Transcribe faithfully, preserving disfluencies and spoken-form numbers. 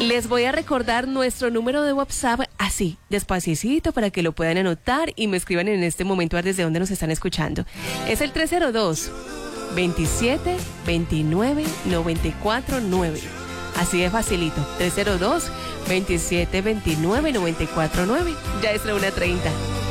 Les voy a recordar nuestro número de WhatsApp así, despacito, para que lo puedan anotar y me escriban en este momento a ver desde dónde nos están escuchando. Es el tres cero dos, veintisiete, veintinueve, noventa y cuatro nueve. Así de facilito, tres cero dos, veintisiete, veintinueve, noventa y cuatro nueve. Ya es la una treinta.